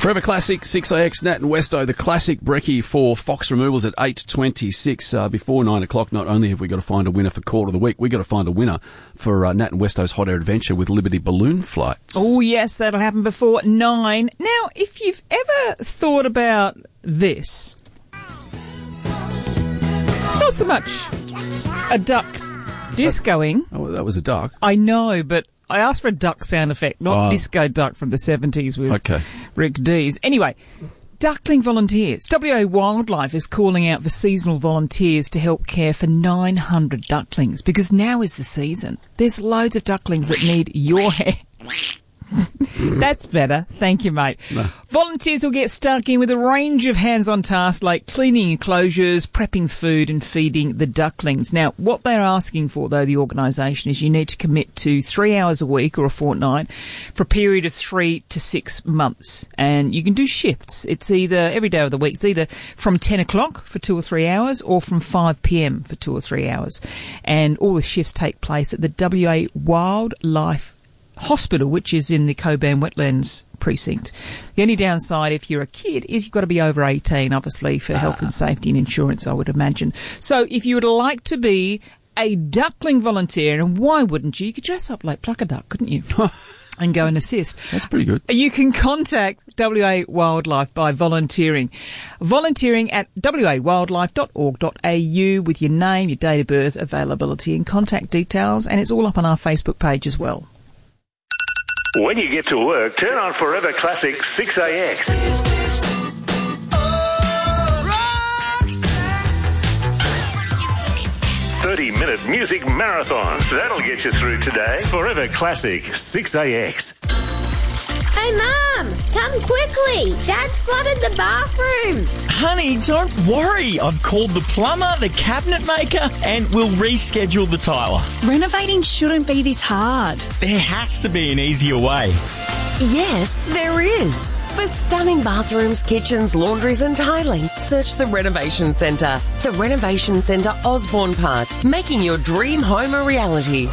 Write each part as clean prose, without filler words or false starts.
Forever Classic, 6AX, Nat and Westo, the classic brekkie for Fox Removals at 8:26. Before 9 o'clock, not only have we got to find a winner for Call of the Week, we've got to find a winner for Nat and Westo's Hot Air Adventure with Liberty Balloon Flights. Oh, yes, that'll happen before 9. Now, if you've ever thought about this, not so much a duck discoing. Oh, that was a duck. I know, but I asked for a duck sound effect, not disco duck from the 70s with Rick Dees. Anyway, duckling volunteers. WA Wildlife is calling out for seasonal volunteers to help care for 900 ducklings because now is the season. There's loads of ducklings that need your help. That's better. Thank you, mate. No. Volunteers will get stuck in with a range of hands-on tasks like cleaning enclosures, prepping food and feeding the ducklings. Now, what they're asking for, though, the organisation, is you need to commit to 3 hours a week or a fortnight for a period of 3 to 6 months. And you can do shifts. It's either every day of the week. It's either from 10 o'clock for 2 or 3 hours or from 5 p.m. for 2 or 3 hours. And all the shifts take place at the WA Wildlife Hospital, which is in the Coburn Wetlands precinct. The only downside if you're a kid is you've got to be over 18, obviously, for health and safety and insurance, I would imagine. So if you would like to be a duckling volunteer, and why wouldn't you? You could dress up like Pluck a Duck, couldn't you? And go and assist. That's pretty good. You can contact WA Wildlife by volunteering. Volunteering at wawildlife.org.au with your name, your date of birth, availability and contact details, and it's all up on our Facebook page as well. When you get to work, turn on Forever Classic 6AX. 30-minute music marathons. That'll get you through today. Forever Classic 6AX. Hey, Mum, come quickly. Dad's flooded the bathroom. Honey, don't worry. I've called the plumber, the cabinet maker, and we'll reschedule the tiler. Renovating shouldn't be this hard. There has to be an easier way. Yes, there is. For stunning bathrooms, kitchens, laundries and tiling, search the Renovation Centre. The Renovation Centre, Osborne Park, making your dream home a reality.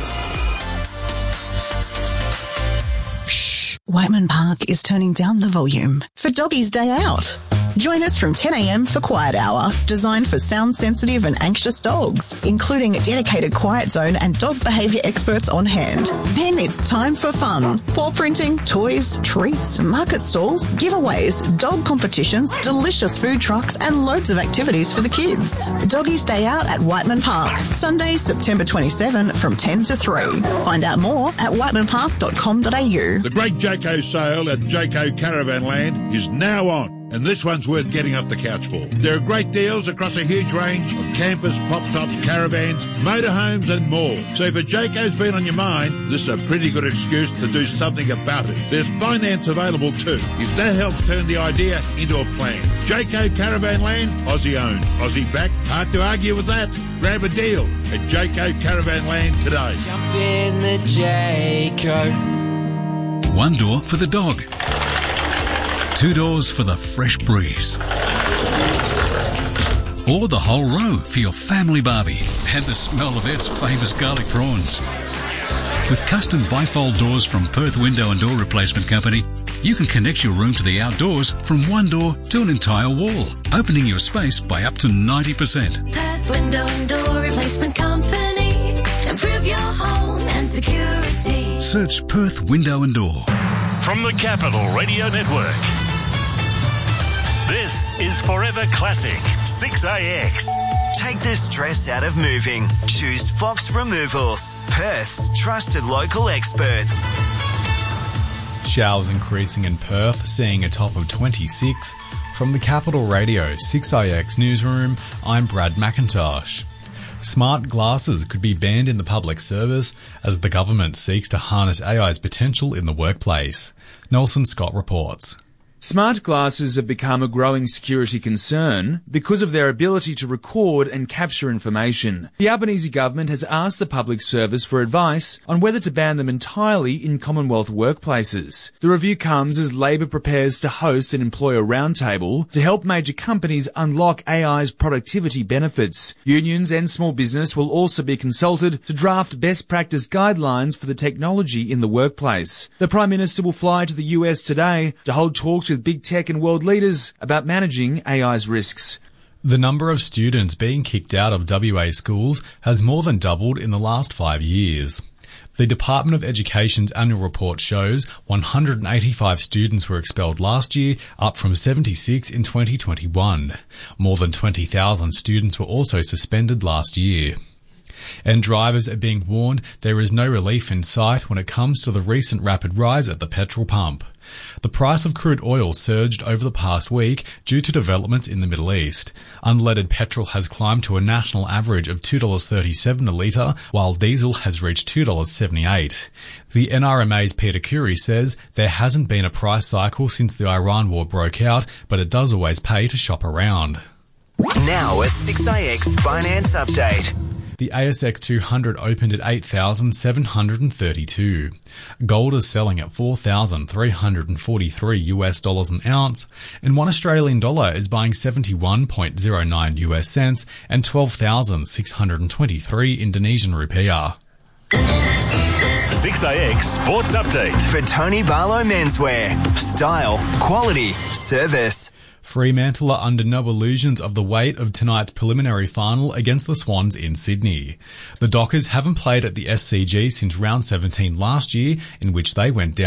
Whiteman Park is turning down the volume for Doggy's Day Out. Join us from 10 a.m. for Quiet Hour, designed for sound-sensitive and anxious dogs, including a dedicated quiet zone and dog behaviour experts on hand. Then it's time for fun. Paw printing, toys, treats, market stalls, giveaways, dog competitions, delicious food trucks and loads of activities for the kids. Doggy's Day Out at Whiteman Park, Sunday, September 27 from 10 to 3. Find out more at whitemanpark.com.au. The Great Jayco sale at Jayco Caravan Land is now on. And this one's worth getting up the couch for. There are great deals across a huge range of campers, pop-tops, caravans, motorhomes and more. So if a Jayco's been on your mind, this is a pretty good excuse to do something about it. There's finance available too, if that helps turn the idea into a plan. Jayco Caravan Land, Aussie owned, Aussie backed. Hard to argue with that. Grab a deal at Jayco Caravan Land today. Jump in the Jayco. One door for the dog. 2 doors for the fresh breeze. Or the whole row for your family barbie and the smell of its famous garlic prawns. With custom bifold doors from Perth Window and Door Replacement Company, you can connect your room to the outdoors from one door to an entire wall, opening your space by up to 90%. Perth Window and Door Replacement Company. Improve your home and security. Search Perth Window and Door. From the Capital Radio Network, this is Forever Classic 6AX. Take the stress out of moving. Choose Fox Removals, Perth's trusted local experts. Showers increasing in Perth, seeing a top of 26. From the Capital Radio 6AX newsroom, I'm Brad McIntosh. Smart glasses could be banned in the public service as the government seeks to harness AI's potential in the workplace. Nelson Scott reports. Smart glasses have become a growing security concern because of their ability to record and capture information. The Albanese government has asked the public service for advice on whether to ban them entirely in Commonwealth workplaces. The review comes as Labor prepares to host an employer roundtable to help major companies unlock AI's productivity benefits. Unions and small business will also be consulted to draft best practice guidelines for the technology in the workplace. The Prime Minister will fly to the US today to hold talks with with big tech and world leaders about managing AI's risks. The number of students being kicked out of WA schools has more than doubled in the last 5 years. The Department of Education's annual report shows 185 students were expelled last year, up from 76 in 2021. More than 20,000 students were also suspended last year. And drivers are being warned there is no relief in sight when it comes to the recent rapid rise at the petrol pump. The price of crude oil surged over the past week due to developments in the Middle East. Unleaded petrol has climbed to a national average of $2.37 a litre, while diesel has reached $2.78. The NRMA's Peter Curry says there hasn't been a price cycle since the Iran war broke out, but it does always pay to shop around. Now a 6AX finance update. The ASX 200 opened at 8,732. Gold is selling at $4,343 an ounce, and $1 Australian dollar is buying 71.09 US cents and 12,623 Indonesian rupiah. 6AX Sports Update. For Tony Barlow Menswear. Style, quality, service. Fremantle are under no illusions of the weight of tonight's preliminary final against the Swans in Sydney. The Dockers haven't played at the SCG since round 17 last year, in which they went down